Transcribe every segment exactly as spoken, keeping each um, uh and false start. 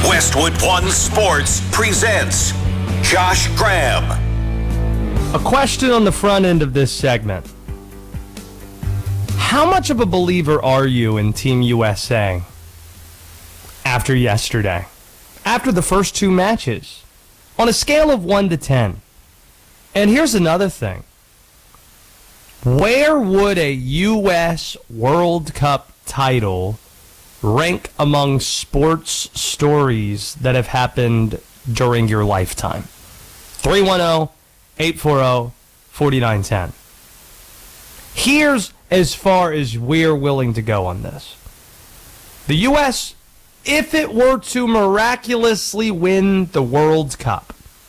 Westwood One Sports presents Josh Graham. A question on the front end of this segment. How much of a believer are you in Team U S A after yesterday? After the first two matches? On a scale of one to ten. And here's another thing. Where would a U S World Cup title rank among sports stories that have happened during your lifetime? three one zero, eight four zero, four nine one zero. Here's as far as we're willing to go on this. The U S, if it were to miraculously win the World Cup,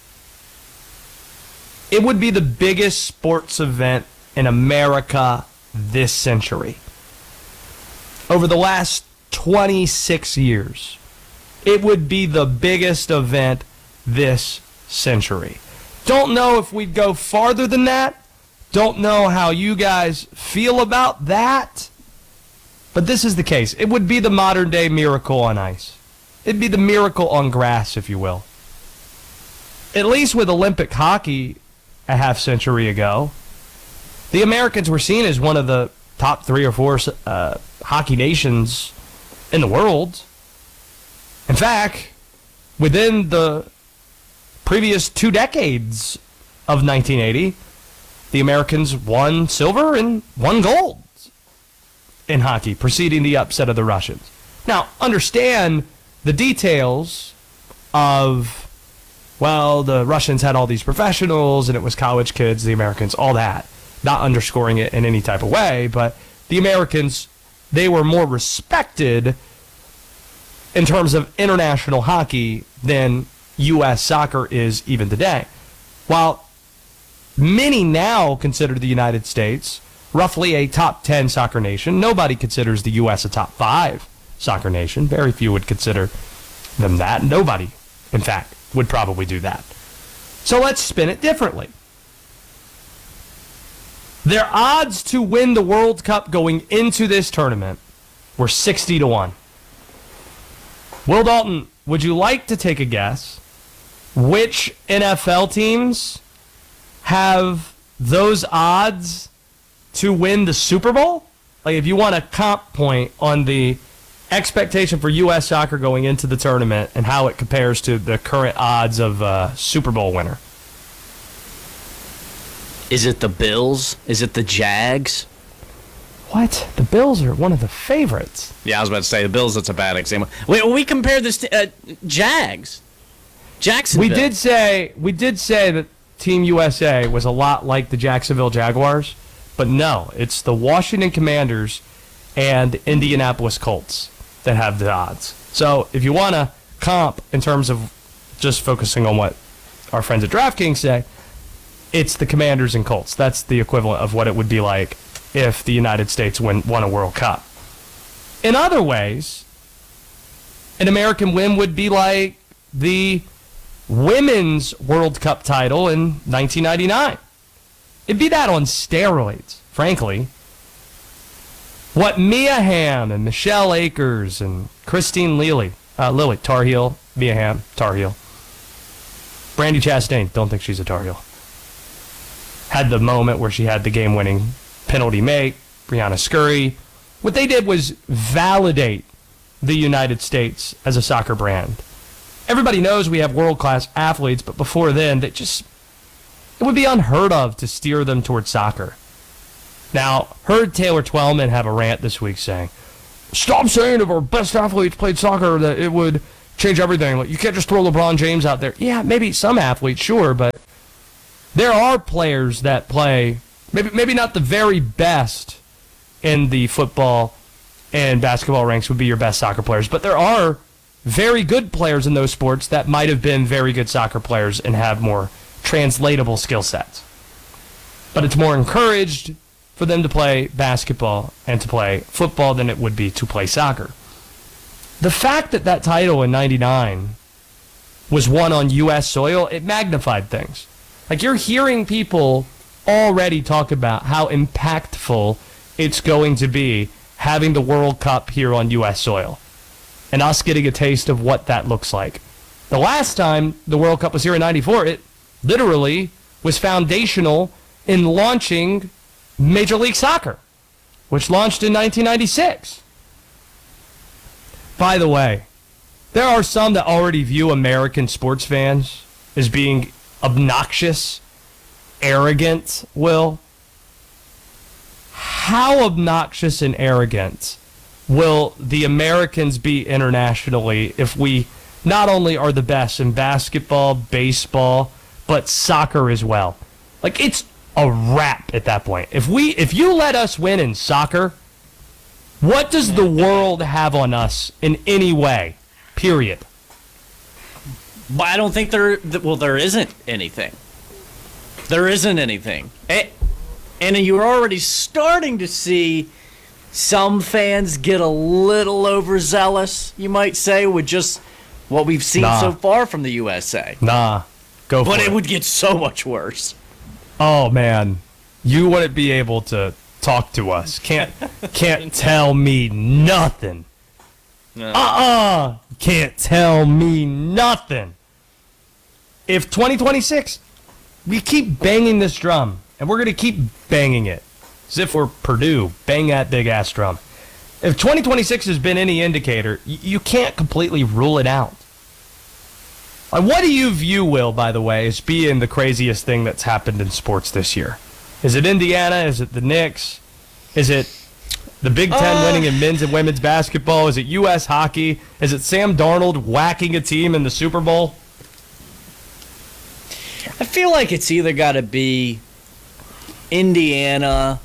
it would be the biggest sports event in America this century. Over the last twenty-six years, it would be the biggest event this century. Don't know if we'd go farther than that. Don't know how you guys feel about that. But this is the case. It would be the modern day Miracle on Ice. It'd be the Miracle on Grass, if you will. At least with Olympic hockey a half century ago, the Americans were seen as one of the top three or four uh, hockey nations in the world. In fact, within the previous two decades of nineteen eighty, the Americans won silver and won gold in hockey, preceding the upset of the Russians. Now, understand the details of, well, the Russians had all these professionals and it was college kids, the Americans, all that. Not underscoring it in any type of way, but the Americans, they were more respected in terms of international hockey than U S soccer is even today. While many now consider the United States roughly a top ten soccer nation, nobody considers the U S a top five soccer nation. Very few would consider them that. Nobody, in fact, would probably do that. So let's spin it differently. Their odds to win the World Cup going into this tournament were sixty to one. Will Dalton, would you like to take a guess which N F L teams have those odds to win the Super Bowl? Like, if you want a comp point on the expectation for U S soccer going into the tournament and how it compares to the current odds of a Super Bowl winner. Is it the Bills? Is it the Jags? What? The Bills are one of the favorites. Yeah, I was about to say the Bills. That's a bad example. Wait, we compared this to uh, Jags. Jacksonville. We did say we did say that Team U S A was a lot like the Jacksonville Jaguars, but no, it's the Washington Commanders and Indianapolis Colts that have the odds. So if you want to comp in terms of just focusing on what our friends at DraftKings say, it's the Commanders and Colts. That's the equivalent of what it would be like if the United States win, won a World Cup. In other ways, an American win would be like the Women's World Cup title in nineteen ninety-nine. It'd be that on steroids, frankly. What Mia Hamm and Michelle Akers and Christine Lilly, uh, Lilly, Tar Heel, Mia Hamm, Tar Heel. Brandi Chastain, don't think she's a Tar Heel. Had the moment where she had the game-winning penalty make, Brianna Scurry. What they did was validate the United States as a soccer brand. Everybody knows we have world-class athletes, but before then, they just it would be unheard of to steer them towards soccer. Now, heard Taylor Twellman have a rant this week saying, stop saying if our best athletes played soccer that it would change everything. Like, you can't just throw LeBron James out there. Yeah, maybe some athletes, sure, but there are players that play, maybe maybe not the very best in the football and basketball ranks would be your best soccer players, but there are very good players in those sports that might have been very good soccer players and have more translatable skill sets. But it's more encouraged for them to play basketball and to play football than it would be to play soccer. The fact that that title in ninety-nine was won on U S soil, it magnified things. Like, you're hearing people already talk about how impactful it's going to be having the World Cup here on U S soil. and us getting a taste of what that looks like. The last time the World Cup was here in ninety-four, it literally was foundational in launching Major League Soccer, which launched in nineteen ninety-six. By the way, there are some that already view American sports fans as being obnoxious, arrogant, Will. How obnoxious and arrogant will the Americans be internationally if we not only are the best in basketball, baseball, but soccer as well? Like, it's a wrap at that point. If we, if you let us win in soccer, what does the world have on us in any way? Period. But I don't think there. Well, there isn't anything. There isn't anything. And, and you're already starting to see some fans get a little overzealous, you might say, with just what we've seen Nah. so far from the U S A. Nah, go for But it. it would get so much worse. Oh man, you wouldn't be able to talk to us. Can't can't tell me nothing. No. Uh-uh. Can't tell me nothing. If twenty twenty-six, we keep banging this drum, and we're going to keep banging it, as if we're Purdue, bang that big-ass drum. If twenty twenty-six has been any indicator, y- you can't completely rule it out. Uh, what do you view, Will, by the way, as being the craziest thing that's happened in sports this year? Is it Indiana? Is it the Knicks? Is it the Big Ten Uh, winning in men's and women's basketball? Is it U S hockey? Is it Sam Darnold whacking a team in the Super Bowl? I feel like it's either got to be Indiana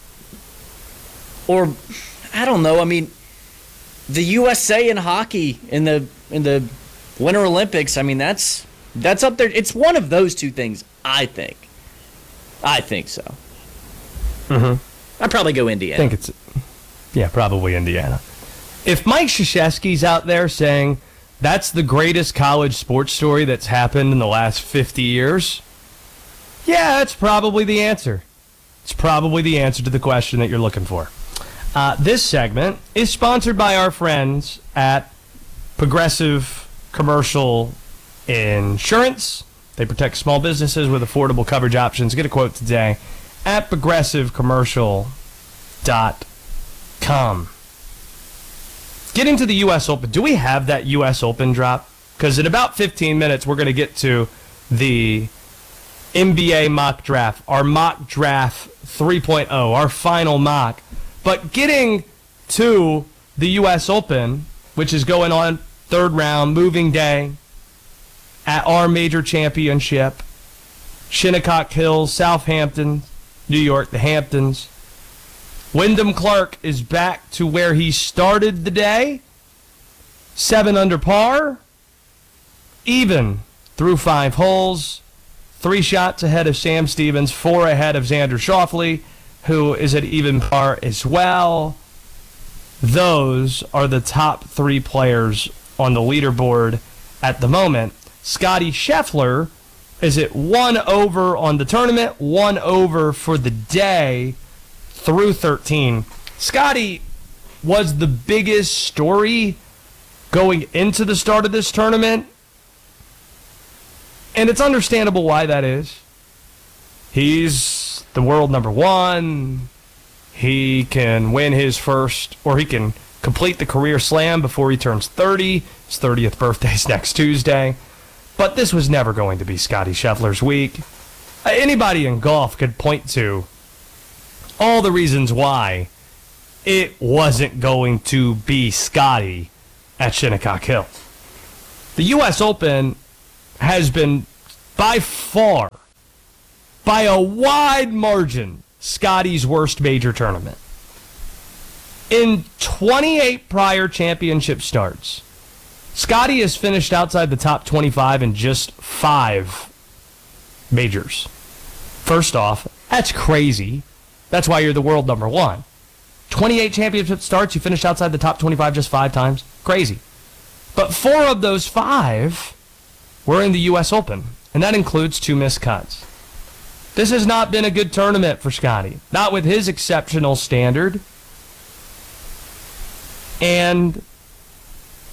or I don't know. I mean, the U S A in hockey in the in the Winter Olympics. I mean, that's that's up there. It's one of those two things. I think. I think so. Mm-hmm. I'd probably go I Indiana. think it's, yeah, probably Indiana. If Mike Krzyzewski's out there saying that's the greatest college sports story that's happened in the last fifty years, yeah, that's probably the answer. It's probably the answer to the question that you're looking for. Uh, this segment is sponsored by our friends at Progressive Commercial Insurance. They protect small businesses with affordable coverage options. Get a quote today at progressive commercial dot com. Getting to the U S Open. Do we have that U S Open drop? Because in about fifteen minutes, we're going to get to the N B A mock draft, our mock draft three point oh, our final mock. But getting to the U S Open, which is going on third round, moving day, at our major championship, Shinnecock Hills, Southampton, New York, the Hamptons. Wyndham Clark is back to where he started the day, seven under par, even through five holes, three shots ahead of Sam Stevens, four ahead of Xander Schauffele, who is at even par as well. Those are the top three players on the leaderboard at the moment. Scotty Scheffler is at one over on the tournament, one over for the day through thirteen. Scotty was the biggest story going into the start of this tournament, and it's understandable why that is. He's the world number one. He can win his first, or he can complete the career slam before he turns thirty. His thirtieth birthday's next Tuesday. But this was never going to be Scotty Scheffler's week. Uh, Anybody in golf could point to all the reasons why it wasn't going to be Scotty at Shinnecock Hill. The U S Open has been by far, by a wide margin, Scotty's worst major tournament. In twenty-eight prior championship starts, Scotty has finished outside the top twenty-five in just five majors. First off, that's crazy. That's why you're the world number one. twenty-eight championship starts, you finished outside the top twenty-five just five times. Crazy. But four of those five were in the U S Open, and that includes two missed cuts. This has not been a good tournament for Scotty. Not with his exceptional standard. And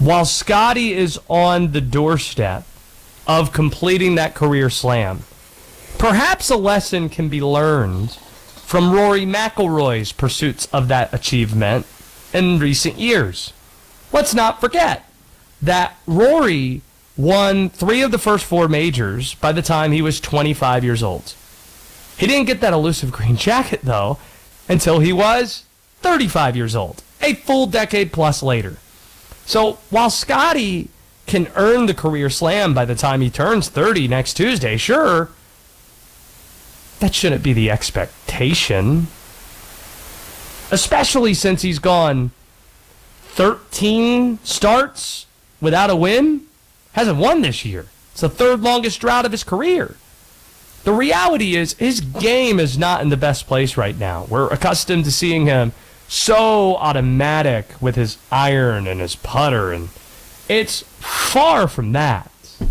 while Scotty is on the doorstep of completing that career slam, perhaps a lesson can be learned from Rory McIlroy's pursuits of that achievement in recent years. Let's not forget that Rory won three of the first four majors by the time he was twenty-five years old. He didn't get that elusive green jacket, though, until he was thirty-five years old, a full decade plus later. So while Scotty can earn the career slam by the time he turns thirty next Tuesday, sure, that shouldn't be the expectation. Especially since he's gone thirteen starts without a win. Hasn't won this year. It's the third longest drought of his career. The reality is his game is not in the best place right now. We're accustomed to seeing him so automatic with his iron and his putter, and it's far from that.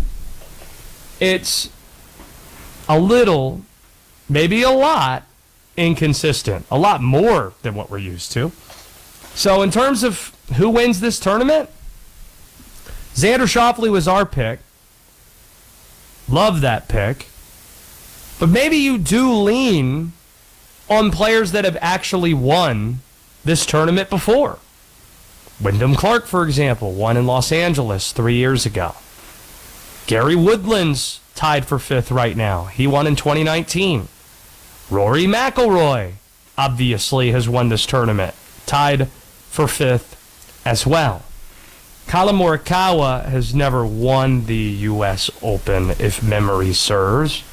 It's a little, maybe a lot, inconsistent. A lot more than what we're used to. So in terms of who wins this tournament, Xander Schauffele was our pick. Love that pick. But maybe you do lean on players that have actually won this tournament before. Wyndham Clark, for example, won in Los Angeles three years ago. Gary Woodland's tied for fifth right now. He won in twenty nineteen. Rory McIlroy, obviously, has won this tournament, tied for fifth as well. Colin Morikawa has never won the U S Open, if memory serves.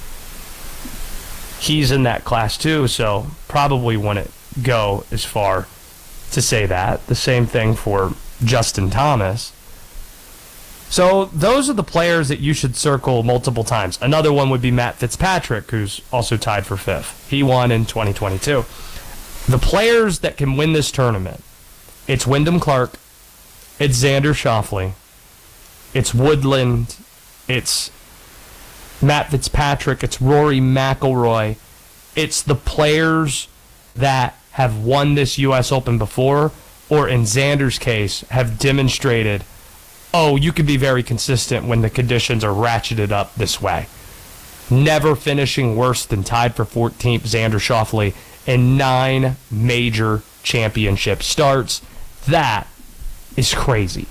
He's in that class too, so probably wouldn't go as far to say that. The same thing for Justin Thomas. So those are the players that you should circle multiple times. Another one would be Matt Fitzpatrick, who's also tied for fifth. He won in twenty twenty-two. The players that can win this tournament, it's Wyndham Clark, it's Xander Schauffele, it's Woodland, it's Matt Fitzpatrick, it's Rory McIlroy. It's the players that have won this U S Open before, or in Xander's case, have demonstrated, oh, you can be very consistent when the conditions are ratcheted up this way. Never finishing worse than tied for fourteenth, Xander Schauffele, in nine major championship starts. That is crazy.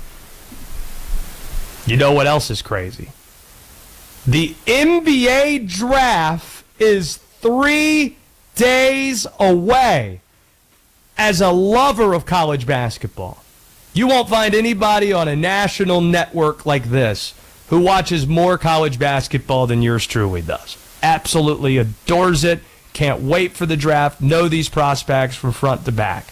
You know what else is crazy? The N B A draft is three days away. As a lover of college basketball, you won't find anybody on a national network like this who watches more college basketball than yours truly does. Absolutely adores it. Can't wait for the draft. Know these prospects from front to back.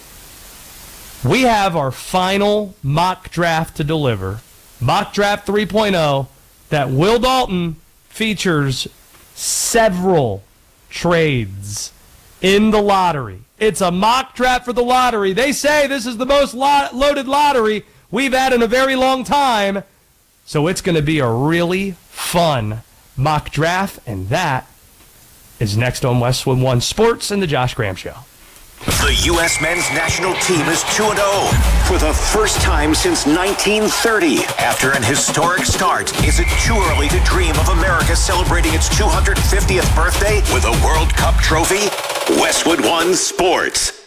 We have our final mock draft to deliver. Mock Draft three point oh that Will Dalton features several trades in the lottery. It's a mock draft for the lottery. They say this is the most lo- loaded lottery we've had in a very long time. So it's going to be a really fun mock draft, and that is next on Westwood One Sports and the Josh Graham Show. The U S men's national team is two and oh for the first time since nineteen thirty. After an historic start, is it too early to dream of America celebrating its two hundred fiftieth birthday with a World Cup trophy? Westwood One Sports.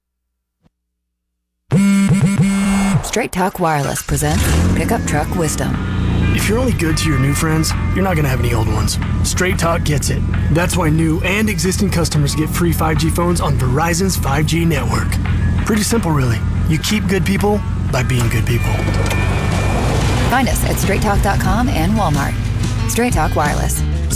Straight Talk Wireless presents Pickup Truck Wisdom. If you're only good to your new friends, you're not going to have any old ones. Straight Talk gets it. That's why new and existing customers get free five G phones on Verizon's five G network. Pretty simple, really. You keep good people by being good people. Find us at straight talk dot com and Walmart. Straight Talk Wireless.